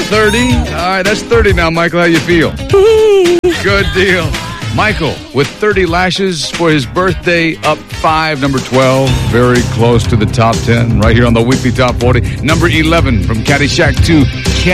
30? All right, that's 30 now, Michael. How you feel? Good deal. Michael, with 30 lashes for his birthday, up 5, number 12. Very close to the top 10, right here on the Weekly Top 40. Number 11 from Caddyshack 2,